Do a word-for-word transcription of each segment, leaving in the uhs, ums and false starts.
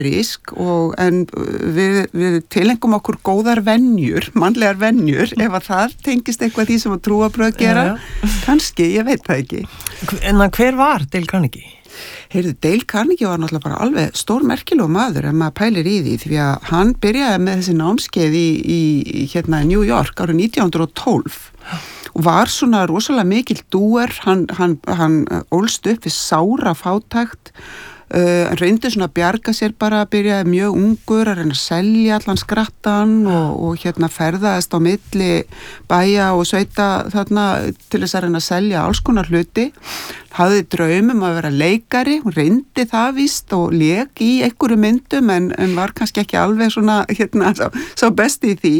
bandarísk og en við, við tilengum okkur góðar venjur, mannlegar venjur, ef að það tengist eitthvað því sem að trúarbröð gera, já, já. Kannski, ég veit það ekki. En hver var Dale Carnegie? Heyrðu, Dale Carnegie var náttúrulega bara alveg stórmerkilegur maður ef maður pælir í því, því að hann byrjaði með þessi námskeið í, í hérna New York árið nítján hundruð og tólf og var svona rosalega mikill dúer, hann, hann, hann ólst upp við sára fátækt, uh, reyndi svona að bjarga sér bara, byrjaði mjög ungur að reyna að selja allan skrattan og, og hérna ferðaðist á milli bæja og sveita þarna til þess að reyna að selja alls konar hluti. Hafði draumum að vera leikari, hún reyndi það víst og lék í einhverju myndum en, en var kannski ekki alveg svona hérna sá, sá besti í því.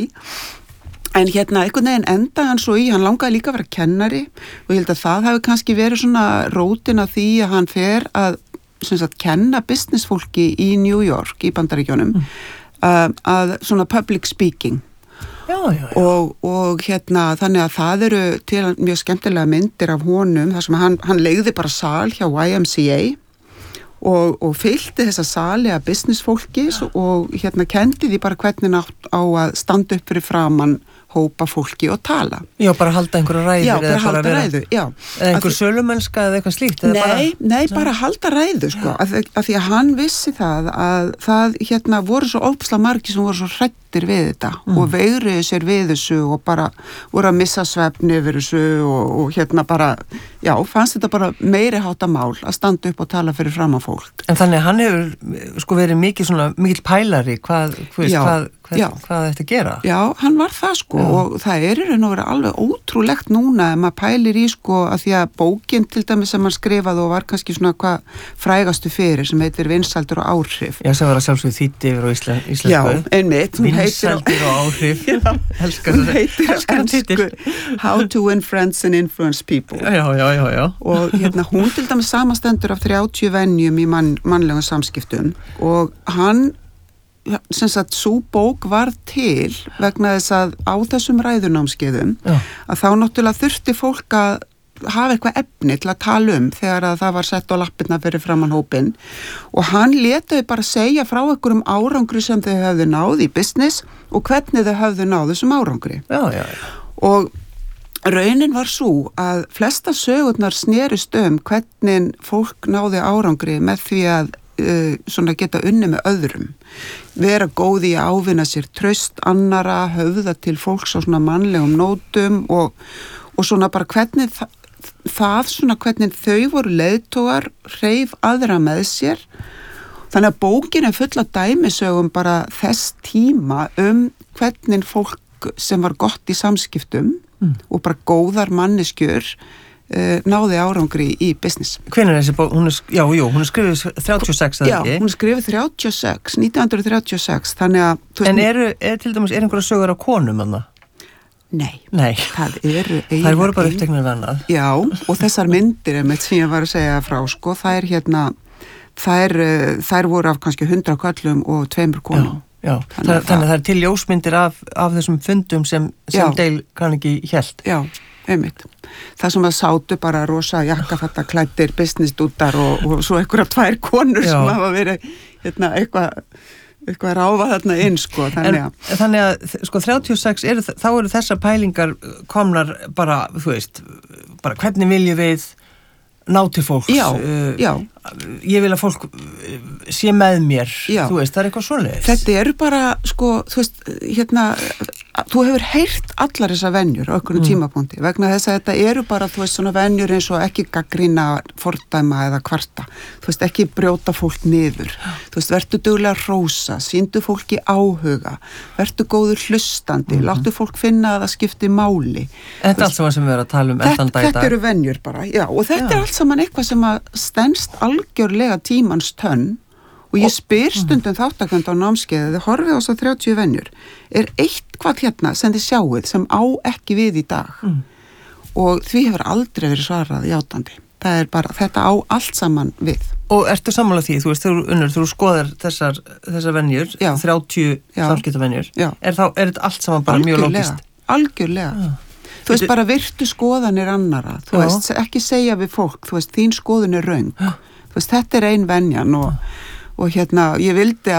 En hérna einhvern veginn endaði hann svo í, hann langaði líka að vera kennari og ég held að það hefði kannski verið svona rótin af því að hann fer að sem sagt kenna businessfólki í New York í Bandaríkjunum mm. uh, að svona public speaking. Já, já, já. Og, og hérna þannig að það eru til mjög skemmtilega myndir af honum þar sem hann, hann leigði bara sal hjá Y M C A og, og fyllti þessa sali að businessfólki og hérna kendi því bara hvernig nátt á að standa upp fyrir framann hópa fólki og tala. Já, bara halda einhverja ræður. Já, bara halda bara ræðu, já. Eða einhver sölumennska eða eitthvað slíkt? Nei, bara, nei, bara halda ræðu, sko, af, af því að hann vissi það að það, hérna, voru svo ópslega margir sem voru svo hræddir við þetta mm. og veigruðu sér við þessu og bara voru að missa svefni yfir þessu og, og hérna bara, já, fannst þetta bara meiri hátta mál að standa upp og tala fyrir framan fólk. En þannig að hann hefur, sko, verið mikið svona, mikill pælari, hvað, hvað, hvað, hvað, hvað þetta gera? Já, hann var það, sko. Já. Og það er í raun og vera alveg ótrúlegt núna ef maður pælir í sko að því að bókin til dæmis sem hann skrifaði og var kannski svona hvað frægastu fyrir sem heitir Vinsældir og áhrif. Já, sem var að sjálfsögðu þýddi yfir á íslen, íslensku. Já, einmitt. Vinsældir og áhrif. Já, helskar, hún heitir ensku How to win friends and influence people. Já, já, já, já. Og hérna hún til dæmis samastendur af þrjátíu venjum í mann, mannlegum samskiptum og hann sem sagt, svo bók var til vegna þess að á þessum ræðunámskeiðum Já. Að þá náttúrulega þurfti fólk að hafa eitthvað efni til að tala um þegar að það var sett á lappirna fyrir framan hópinn og hann letaði bara segja frá einhverjum árangri sem þau höfðu náð í business og hvernig þau höfðu náð þessum árangri. Já, já, já. Og raunin var svo að flesta sögurnar snerist um hvernig fólk náði árangri með því að uh, svona geta unni með öðrum. Vera góð í að ávinna sér traust annara, höfða til fólks á svona mannlegum nótum og, og svona bara hvernig það, það svona hvernig þau voru leiðtogar, hreif aðra með sér. Þannig að bókin er full af dæmisögum bara þess tíma um hvernig fólk sem var gott í samskiptum mm. og bara góðar manneskjur náði árangri í business. Hvenær er þessi bók? Hún er, já, jú, hún er skrifið þrjátíu og sex, eða ekki? Já, hún er skrifið þrjátíu og sex, nítján hundruð þrjátíu og sex, þannig að... En eru, er til dæmis, er einhverja sögur á konum annað? Nei. Nei. Það eru eiginlega... Það voru bara uppteknar við annað. Já, og þessar myndir, einmitt, sem ég var að segja frá, sko, það er hérna, það er, þær voru af kannski hundra köllum og tveimur konum. Já, já. Þannig, það, þannig að það er til ljósmyndir af, af þessum fundum sem, sem Dale Carnegie hélt. Já, einmitt. Það sem að sátu bara rosa jakkafatta klæddir business-dútar og, og svo einhverja tvær konur Já. Sem hafa verið hérna, eitthvað eitthvað ráfa þarna inn sko. Þannig að, en, þannig að sko, þrjátíu og sex, eru, þá eru þessar pælingar komnar bara, þú veist, bara hvernig viljum við ná til fólks? Já, uh, já. Ég vil að fólk sé með mér, já. Þú veist, það er eitthvað svoleiðis. Þetta eru bara, sko, þú veist, hérna, þú hefur heyrt allar þessar venjur á einhverjum mm. tímapunkti vegna þess að þetta eru bara, þú veist, svona venjur eins og ekki gagnrýna, fordæma eða kvarta, þú veist, ekki brjóta fólk niður, þú veist, vertu duglega að hrósa, sýndu fólki áhuga, vertu góður hlustandi, mm-hmm. láttu fólk finna að það skipti máli. Þetta er allt saman sem við erum að tala um þetta, þetta eru venjur bara, já, og þetta já. Er allt saman eitthvað sem að stenst algjörlega tímans tönn og ég spyr stundum þáttakandi á námskeiði þið horfið á þess að þrjátíu venjur er eitthvað hérna sem þið sjáuð sem á ekki við í dag mm. og því hefur aldrei verið svarað játandi. Það er bara, þetta á allt saman við. Og ertu sammála því, þú veist, þú, unnur, þú skoðar þessar, þessar venjur, já. þrjátíu samskiptavenjur, er, þá, er þetta allt saman bara algjörlega, mjög lógist? Algjörlega, algjörlega. Þú veist, bara virtu skoðanir annara, þú já. Veist, ekki segja við fólk, þú veist, þín skoðun er röng, já. Þú veist, þetta er ein venjan og, og hérna, ég vildi